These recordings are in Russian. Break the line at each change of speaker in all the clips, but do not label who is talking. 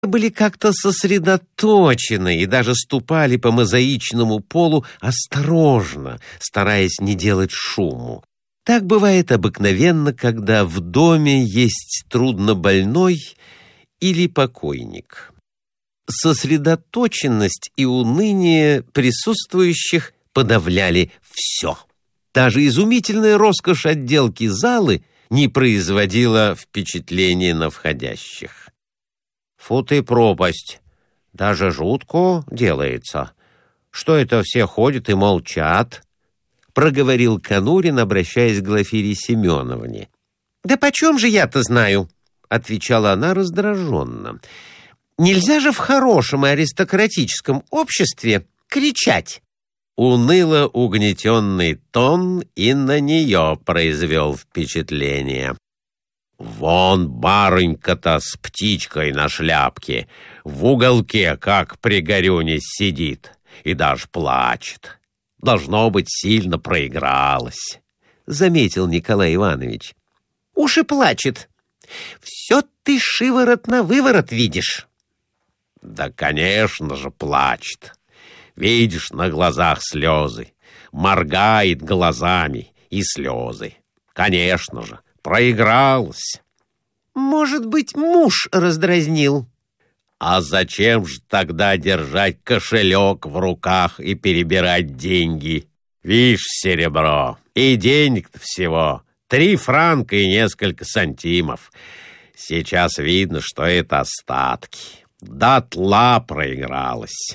были как-то сосредоточены и даже ступали по мозаичному полу осторожно, стараясь не делать шуму. Так бывает обыкновенно, когда в доме есть труднобольной или покойник. Сосредоточенность и уныние присутствующих подавляли все. Даже изумительная роскошь отделки залы не производила впечатления на входящих. «Фу ты, пропасть! Даже жутко делается. Что это все ходят и молчат?» — проговорил Конурин, обращаясь к Глафире Семеновне. «Да почем же я-то знаю?» — отвечала она раздраженно. «Нельзя же в хорошем и аристократическом обществе кричать!» Уныло угнетенный тон и на нее произвел впечатление. «Вон барынька-то с птичкой на шляпке в уголке, как при горюне, сидит и даже плачет. Должно быть, сильно проигралась», — заметил Николай Иванович. «Уж и плачет. Все ты шиворот на выворот видишь». «Да, конечно же, плачет. Видишь, на глазах слезы, моргает глазами и слезы. Конечно же, проигралась».
«Может быть, муж раздразнил».
«А зачем же тогда держать кошелек в руках и перебирать деньги? Вишь, серебро, и денег-то всего 3 франка и несколько сантимов. Сейчас видно, что это остатки. Дотла проигралась».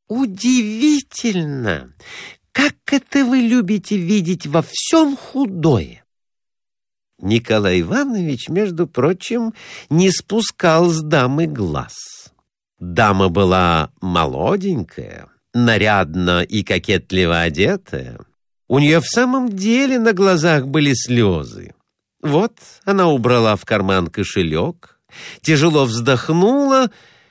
«Удивительно! Как это вы любите видеть во всем худое!»
Николай Иванович, между прочим, не спускал с дамы глаз. Дама была молоденькая, нарядно и кокетливо одетая. У нее в самом деле на глазах были слезы. Вот она убрала в карман кошелек, тяжело вздохнула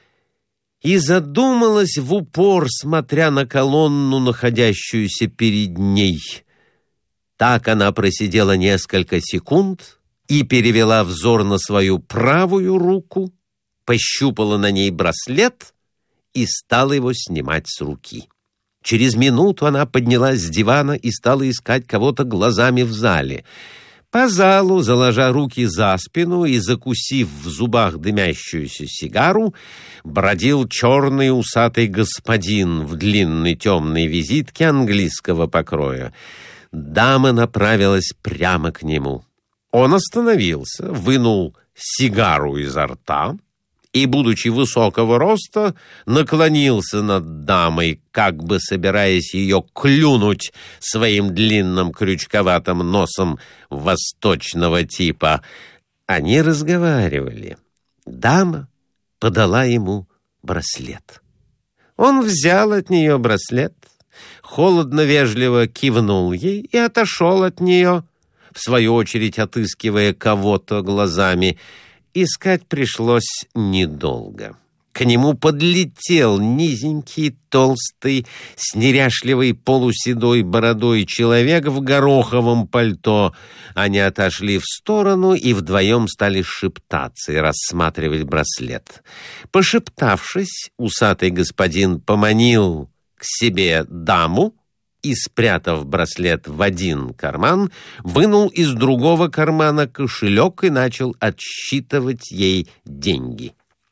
и задумалась в упор, смотря на колонну, находящуюся перед ней. Так она просидела несколько секунд и перевела взор на свою правую руку, пощупала на ней браслет и стала его снимать с руки. Через минуту она поднялась с дивана и стала искать кого-то глазами в зале. По залу, заложа руки за спину и закусив в зубах дымящуюся сигару, бродил черный усатый господин в длинной темной визитке английского покроя. Дама направилась прямо к нему. Он остановился, вынул сигару изо рта и, будучи высокого роста, наклонился над дамой, как бы собираясь ее клюнуть своим длинным крючковатым носом восточного типа. Они разговаривали. Дама подала ему браслет. Он взял от нее браслет, холодно-вежливо кивнул ей и отошел от нее, в свою очередь отыскивая кого-то глазами. Искать пришлось недолго. К нему подлетел низенький, толстый, с неряшливой полуседой бородой человек в гороховом пальто. Они отошли в сторону и вдвоем стали шептаться и рассматривать браслет. Пошептавшись, усатый господин поманил к себе даму и, спрятав браслет в один карман, вынул из другого кармана кошелек и начал отсчитывать ей деньги.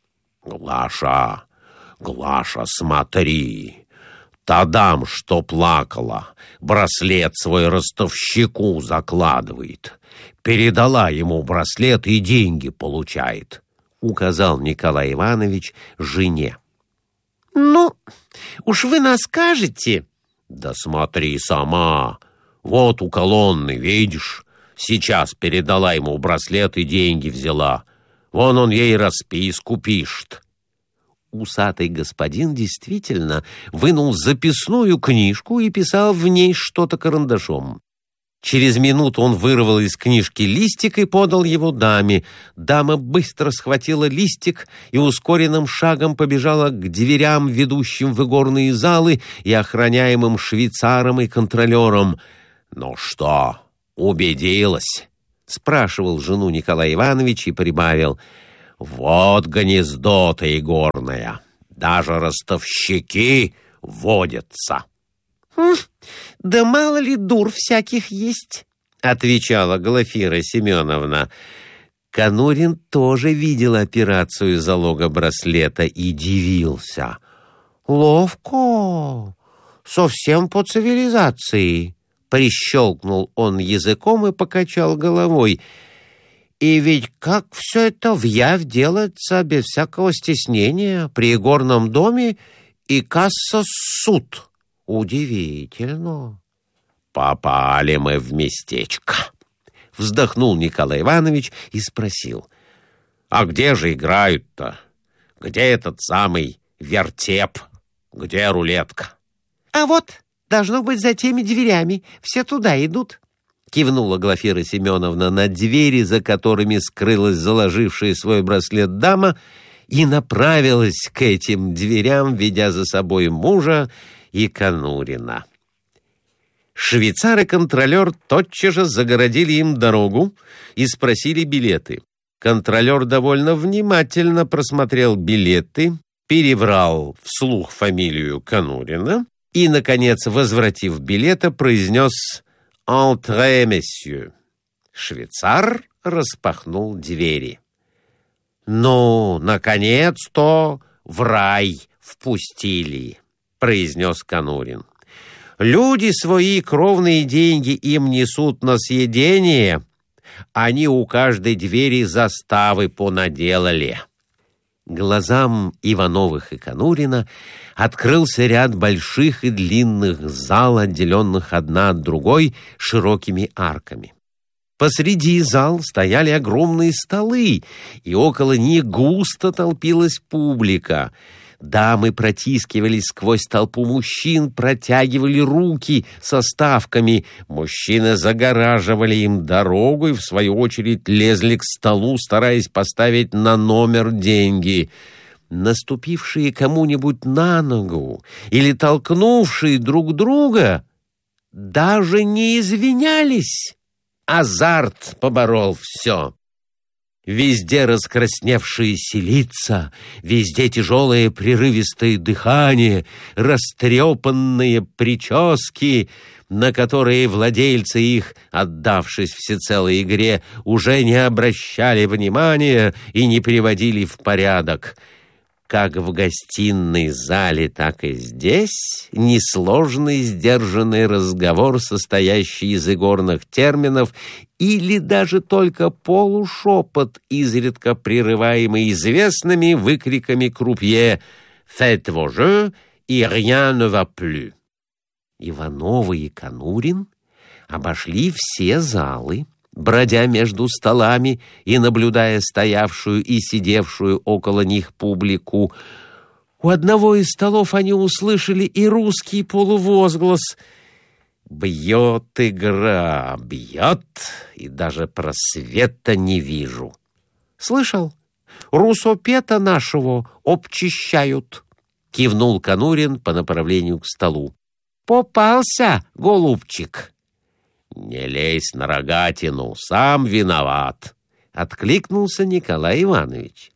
«Глаша, Глаша, смотри! Та дам, что плакала, браслет свой ростовщику закладывает. Передала ему браслет и деньги получает», — указал Николай Иванович жене.
«Ну, уж вы нас скажете».
«Да смотри сама. Вот у колонны, видишь? Сейчас передала ему браслет и деньги взяла. Вон он ей расписку пишет». Усатый господин действительно вынул записную книжку и писал в ней что-то карандашом. Через минуту он вырвал из книжки листик и подал его даме. Дама быстро схватила листик и ускоренным шагом побежала к дверям, ведущим в игорные залы и охраняемым швейцаром и контролером. «Ну что, убедилась?» — спрашивал жену Николай Иванович и прибавил: Вот гнездо-то игорное, даже ростовщики водятся.
Да мало ли дур всяких есть, отвечала Глафира Семеновна. Конурин тоже видел операцию залога браслета и дивился. Ловко, совсем по цивилизации. Прищелкнул он языком и покачал головой. И ведь как все это вявь делается без всякого стеснения при игорном доме и касса-суд. Удивительно.
Попали мы в местечко. Вздохнул Николай Иванович и спросил: а где же играют-то? Где этот самый вертеп? Где рулетка?
А вот, должно быть, за теми дверями. Все туда идут. Кивнула Глафира Семеновна на двери, за которыми скрылась заложившая свой браслет дама, и направилась к этим дверям, ведя за собой мужа и Конурина. Швейцар и контролер тотчас же загородили им дорогу и спросили билеты. Контролер довольно внимательно просмотрел билеты, перебрал вслух фамилию Конурина и, наконец, возвратив билеты, произнес «Entrez, месье». Швейцар распахнул двери. «Ну, наконец-то в рай впустили», — произнес Конурин. «Люди свои кровные деньги им несут на съедение, они у каждой двери заставы понаделали». Глазам Ивановых и Конурина открылся ряд больших и длинных зал, отделенных одна от другой широкими арками. Посреди зал стояли огромные столы, и около них густо толпилась публика. Дамы протискивались сквозь толпу мужчин, протягивали руки со ставками. Мужчины загораживали им дорогу и, в свою очередь, лезли к столу, стараясь поставить на номер деньги. Наступившие кому-нибудь на ногу или толкнувшие друг друга даже не извинялись. Азарт поборол все. Везде раскрасневшиеся лица, везде тяжелое прерывистое дыхание, растрепанные прически, на которые владельцы их, отдавшись всецело игре, уже не обращали внимания и не приводили в порядок. Как в гостиной зале, так и здесь несложный сдержанный разговор, состоящий из игорных терминов, или даже только полушепот, изредка прерываемый известными выкриками крупье «Faites vos jeux» и «Rien ne va plus». Ивановы и Конурин обошли все залы, бродя между столами и наблюдая стоявшую и сидевшую около них публику. У одного из столов они услышали и русский полувозглас: «Бьет игра, бьет, и даже просвета не вижу». «Слышал? Русопета нашего обчищают», — кивнул Конурин по направлению к столу. «Попался, голубчик». «Не лезь на рогатину, сам виноват», — откликнулся Николай Иванович.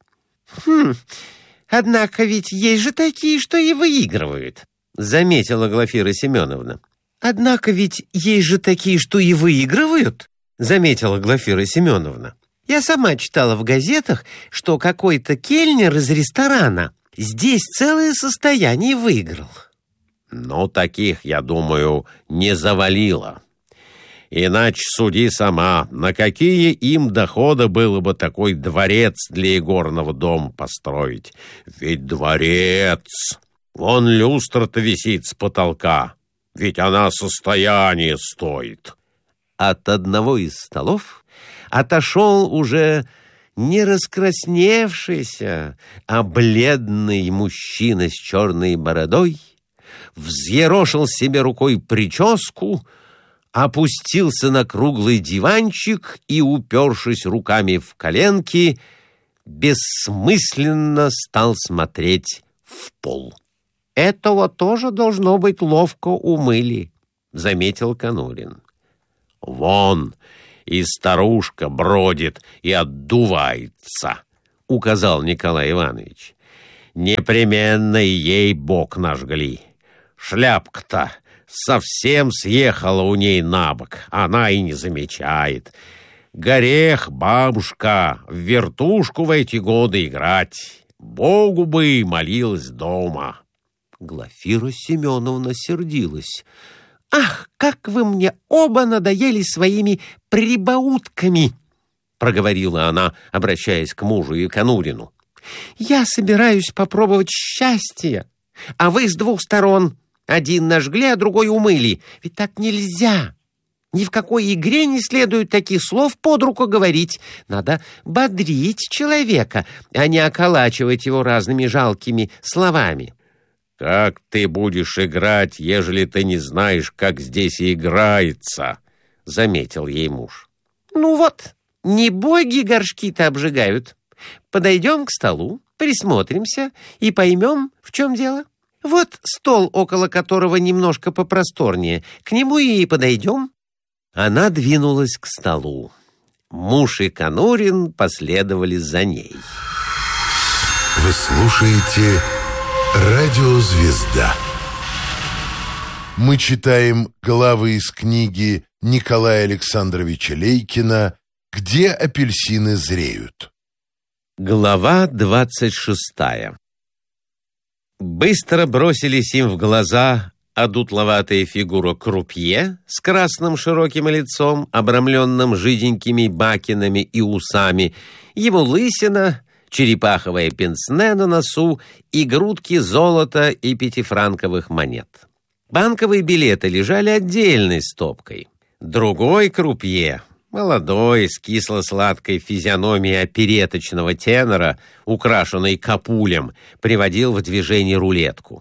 «Однако ведь есть же такие, что и выигрывают», — заметила Глафира Семеновна. «Однако ведь есть же такие, что и выигрывают», — заметила Глафира Семеновна. «Я сама читала в газетах, что какой-то кельнер из ресторана здесь целое состояние выиграл».
«Ну, таких, я думаю, не завалило. Иначе суди сама, на какие им доходы было бы такой дворец для игорного дома построить. Ведь дворец! Вон люстра-то висит с потолка, ведь она состояние стоит».
От одного из столов отошел уже не раскрасневшийся, а бледный мужчина с черной бородой, взъерошил себе рукой прическу, опустился на круглый диванчик и, упершись руками в коленки, бессмысленно стал смотреть в пол. «Этого тоже, должно быть, ловко умыли», — заметил Конурин.
«Вон и старушка бродит и отдувается», — указал Николай Иванович. «Непременно ей бок нажгли. Шляпка-то совсем съехала у ней на бок, она и не замечает. Горех, бабушка, в вертушку в эти годы играть. Богу бы молилась дома».
Глафира Семеновна сердилась. «Ах, как вы мне оба надоели своими прибаутками!» — проговорила она, обращаясь к мужу и Конурину. «Я собираюсь попробовать счастье, а вы с двух сторон. Один нажгли, а другой умыли. Ведь так нельзя. Ни в какой игре не следует таких слов под руку говорить. Надо бодрить человека, а не околачивать его разными жалкими словами».
«Как ты будешь играть, ежели ты не знаешь, как здесь играется?» — заметил ей муж.
«Ну вот, не боги горшки-то обжигают. Подойдем к столу, присмотримся и поймем, в чем дело. Вот стол, около которого немножко попросторнее. К нему и подойдем».
Она двинулась к столу. Муж и Конурин последовали за ней.
Вы слушаете «Радиозвезда». Мы читаем главы из книги Николая Александровича Лейкина «Где апельсины зреют».
Глава 26. Быстро бросились им в глаза одутловатая фигура крупье с красным широким лицом, обрамленным жиденькими бакинами и усами, его лысина, черепаховое пенсне на носу и грудки золота и пятифранковых монет. Банковые билеты лежали отдельной стопкой. Другой крупье, молодой, с кисло-сладкой физиономией опереточного тенора, украшенный капулем, приводил в движение рулетку.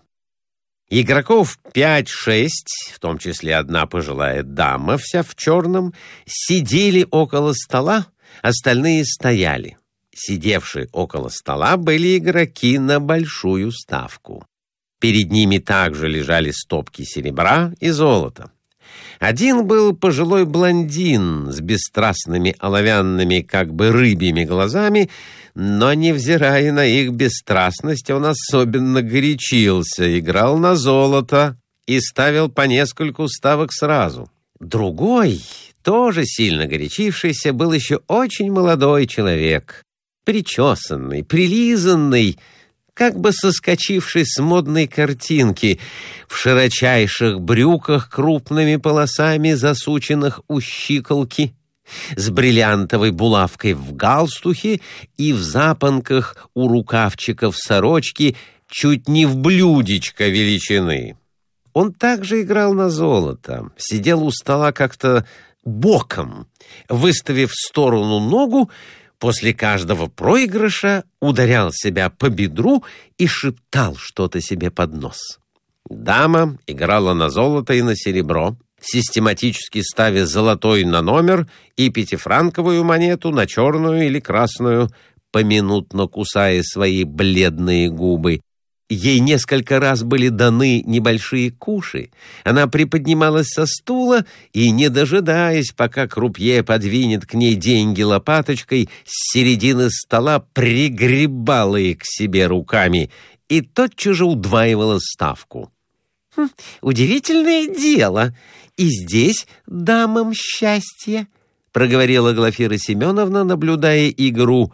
Игроков 5-6, в том числе одна пожилая дама, вся в черном, сидели около стола, остальные стояли. Сидевшие около стола были игроки на большую ставку. Перед ними также лежали стопки серебра и золота. Один был пожилой блондин с бесстрастными оловянными, как бы рыбьими глазами, но, невзирая на их бесстрастность, он особенно горячился, играл на золото и ставил по нескольку ставок сразу. Другой, тоже сильно горячившийся, был еще очень молодой человек, причесанный, прилизанный, как бы соскочивший с модной картинки, в широчайших брюках крупными полосами, засученных у щиколки, с бриллиантовой булавкой в галстухе и в запонках у рукавчиков сорочки чуть не в блюдечко величины. Он также играл на золото, сидел у стола как-то боком, выставив в сторону ногу, после каждого проигрыша ударял себя по бедру и шептал что-то себе под нос. Дама играла на золото и на серебро, систематически ставя золотой на номер и пятифранковую монету на черную или красную, поминутно кусая свои бледные губы. Ей несколько раз были даны небольшие куши. Она приподнималась со стула и, не дожидаясь, пока крупье подвинет к ней деньги лопаточкой, с середины стола пригребала их к себе руками и тотчас же удваивала ставку.
«Удивительное дело. И здесь дамам счастье», — проговорила Глафира Семеновна, наблюдая игру.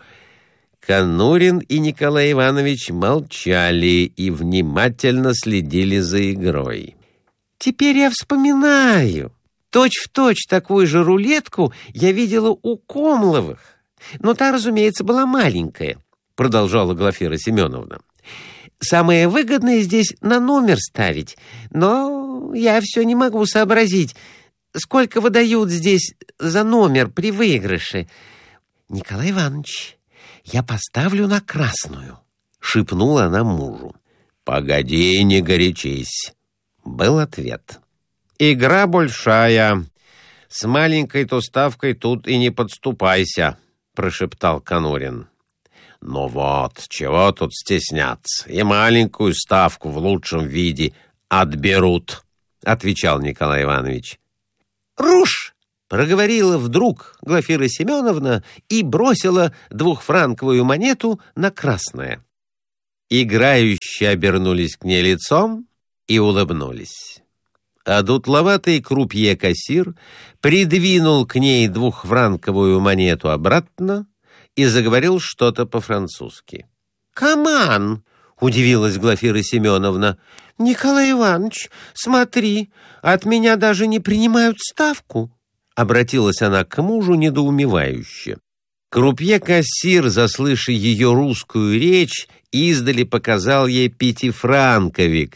Конурин и Николай Иванович молчали и внимательно следили за игрой.
«Теперь я вспоминаю. Точь-в-точь такую же рулетку я видела у Комловых. Но та, разумеется, была маленькая», — продолжала Глафира Семеновна. «Самое выгодное здесь на номер ставить, но я все не могу сообразить, сколько выдают здесь за номер при выигрыше. Николай Иванович, я поставлю на красную», — шепнула она мужу.
«Погоди, не горячись», — был ответ. «Игра большая. С маленькой-то ставкой тут и не подступайся», — прошептал Конурин. «Ну вот, чего тут стесняться? И маленькую ставку в лучшем виде отберут», — отвечал Николай Иванович.
«Руш!» — проговорила вдруг Глафира Семеновна и бросила 2-франковую монету на красное. Играющие обернулись к ней лицом и улыбнулись. А дутловатый крупье-кассир придвинул к ней 2-франковую монету обратно и заговорил что-то по-французски. «Каман!» — удивилась Глафира Семеновна. «Николай Иванович, смотри, от меня даже не принимают ставку!» Обратилась она к мужу недоумевающе. Крупье-кассир, заслыша ее русскую речь, издали показал ей 5-франковик.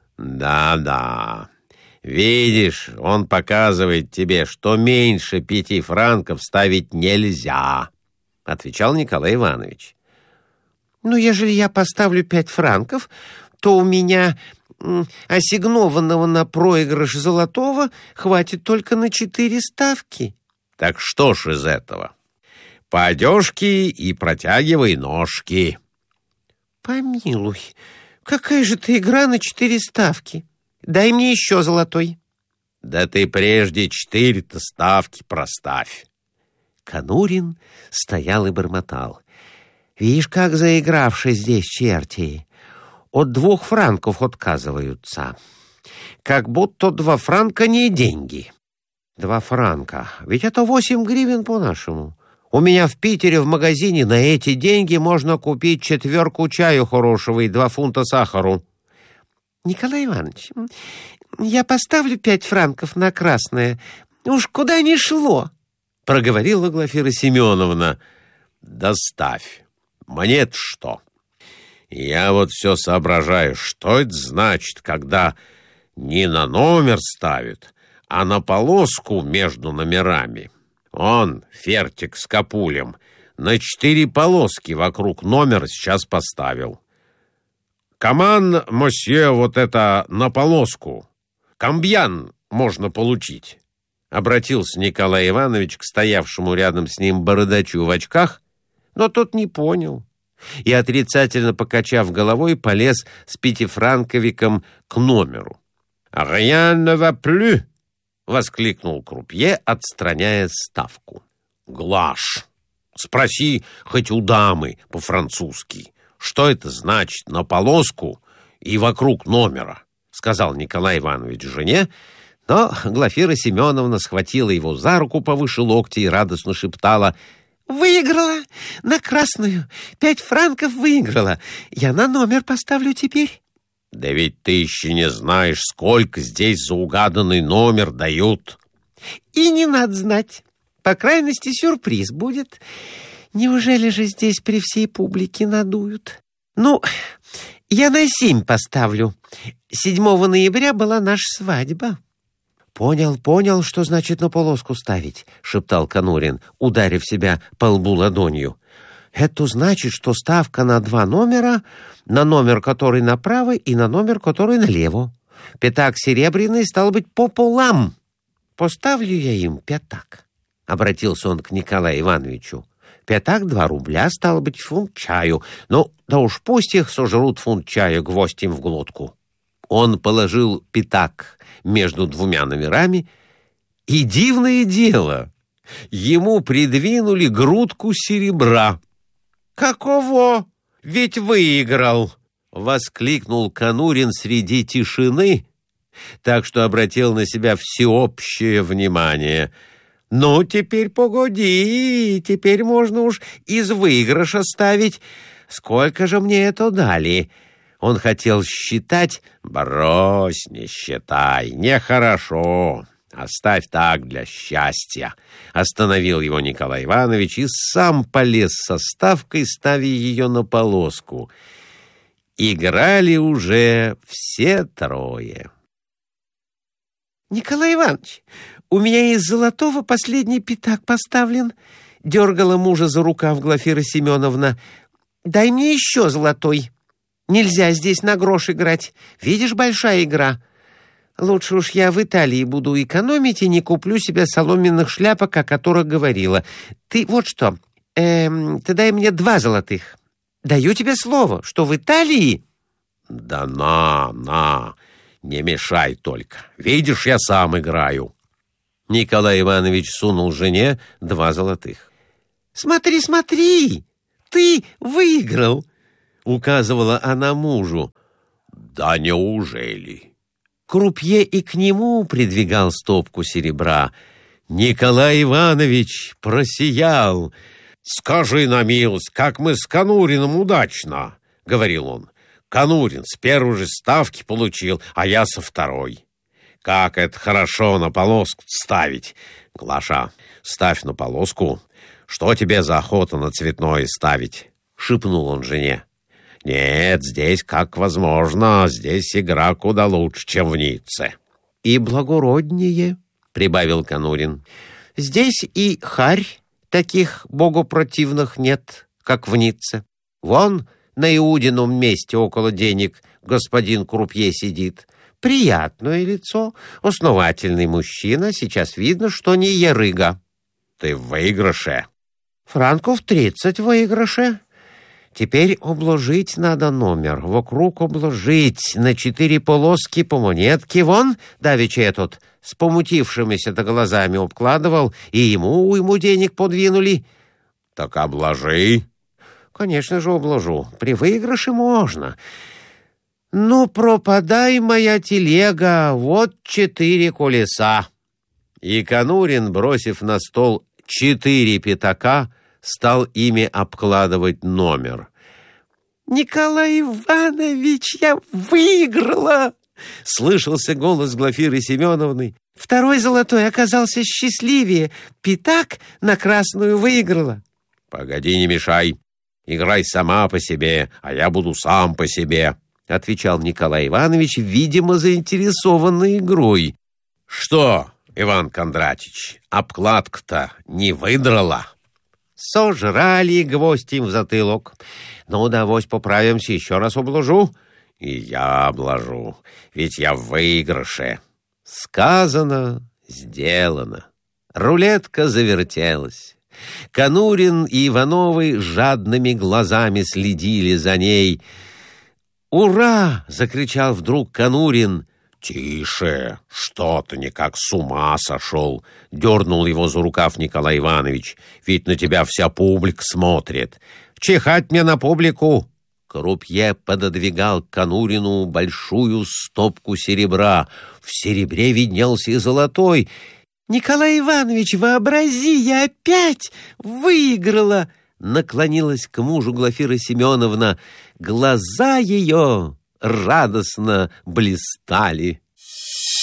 «Да-да, видишь, он показывает тебе, что меньше 5 франков ставить нельзя», — отвечал Николай Иванович. «Ну, ежели я поставлю 5 франков, то у меня ассигнованного на проигрыш золотого хватит только на 4 ставки».
«Так что ж из этого? По одежке и протягивай ножки».
«Помилуй, какая же ты игра на 4 ставки? Дай мне еще золотой».
«Да ты прежде 4-то ставки проставь».
Конурин стоял и бормотал. «Видишь, как заигравши здесь черти. От 2 франков отказываются. Как будто 2 франка не деньги. 2 франка, ведь это 8 гривен по-нашему. У меня в Питере в магазине на эти деньги можно купить 4 чаю хорошего и 2 фунта сахару». «Николай Иванович, я поставлю 5 франков на красное. Уж куда ни шло», — проговорила Глафира Семеновна.
«Доставь. Монет что? Я вот все соображаю, что это значит, когда не на номер ставят, а на полоску между номерами. Он, фертик с капулем, на 4 полоски вокруг номера сейчас поставил. Каман, мосье, вот это на полоску. Камбьян можно получить». Обратился Николай Иванович к стоявшему рядом с ним бородачу в очках, но тот не понял и, отрицательно покачав головой, полез с 5-франковиком к номеру.
«Rien ne va plus!» — воскликнул крупье, отстраняя ставку.
«Глаш, спроси хоть у дамы по-французски, что это значит на полоску и вокруг номера», — сказал Николай Иванович жене,
но Глафира Семеновна схватила его за руку повыше локтя и радостно шептала: «Выиграла! На красную! 5 франков выиграла! Я на номер поставлю теперь!»
«Да ведь ты еще не знаешь, сколько здесь за угаданный номер дают!»
«И не надо знать! По крайности, сюрприз будет! Неужели же здесь при всей публике надуют? Ну, я на 7 поставлю. 7 ноября была наша свадьба». «Понял, что значит на полоску ставить», — шептал Конурин, ударив себя по лбу ладонью. «Это значит, что ставка на 2 номера, на номер, который направо, и на номер, который налево. Пятак серебряный, стал быть, пополам. Поставлю я им пятак», — обратился он к Николаю Ивановичу. «Пятак 2 рубля, стало быть, фунт чаю. Ну, да уж пусть их сожрут фунт чая гвоздем в глотку». Он положил пятак между 2 номерами, и дивное дело, ему придвинули грудку серебра. «Каково? Ведь выиграл!» — воскликнул Конурин среди тишины, так что обратил на себя всеобщее внимание. «Ну, теперь погоди, теперь можно уж из выигрыша ставить. Сколько же мне это дали?» Он хотел считать. «Брось, не считай, нехорошо. Оставь так для счастья», — остановил его Николай Иванович и сам полез со ставкой, ставя ее на полоску. Играли уже все 3. «Николай Иванович, у меня из золотого последний пятак поставлен», — дергала мужа за рукав Глафира Семеновна. «Дай мне еще золотой. Нельзя здесь на грош играть. Видишь, большая игра. Лучше уж я в Италии буду экономить и не куплю себе соломенных шляпок, о которых говорила. Ты вот что, ты дай мне 2 золотых. Даю тебе слово, что в Италии...»
«Да на, не мешай только. Видишь, я сам играю». Николай Иванович сунул жене 2 золотых.
«Смотри, смотри, ты выиграл!» — указывала она мужу.
«Да неужели?»
Крупье и к нему придвигал стопку серебра.
Николай Иванович просиял. «Скажи на милость, как мы с Конуриным удачно!» — говорил он. «Конурин с первой же ставки получил, а я со второй. Как это хорошо на полоску ставить! Глаша, ставь на полоску. Что тебе за охота на цветное ставить?» — шепнул он жене. «Нет, здесь как возможно, здесь игра куда лучше, чем в Ницце».
«И благороднее», — прибавил Конурин. «Здесь и харь таких богопротивных нет, как в Ницце. Вон на Иудином месте около денег господин Крупье сидит. Приятное лицо, основательный мужчина, сейчас видно, что не ярыга».
«Ты в выигрыше?»
«Франков 30 в выигрыше. Теперь обложить надо номер, вокруг обложить, на 4 полоски по монетке. Вон, давеча этот с помутившимися-то глазами обкладывал, и ему денег подвинули».
«Так обложи».
«Конечно же обложу. При выигрыше можно. Ну, пропадай, моя телега, вот 4 колеса».
И Конурин, бросив на стол 4 пятака, стал ими обкладывать номер.
«Николай Иванович, я выиграла!» — слышался голос Глафиры Семеновны. «Второй золотой оказался счастливее. Пятак на красную выиграла».
«Погоди, не мешай. Играй сама по себе, а я буду сам по себе», — отвечал Николай Иванович, видимо, заинтересованный игрой. «Что, Иван Кондратич, обкладка-то не выдрала?»
«Сожрали гвоздь им в затылок. Ну, давось поправимся, еще раз обложу».
«И я обложу, ведь я в выигрыше».
Сказано, сделано. Рулетка завертелась. Конурин и Ивановы жадными глазами следили за ней. «Ура!» — закричал вдруг Конурин.
«Тише! Что ты никак с ума сошел!» — дернул его за рукав Николай Иванович. «Ведь на тебя вся публика смотрит. Чихать мне на публику!»
Крупье пододвигал к Конурину большую стопку серебра. В серебре виднелся и золотой. «Николай Иванович, вообрази, я опять выиграла!» Наклонилась к мужу Глафира Семеновна. Глаза ее радостно блистали.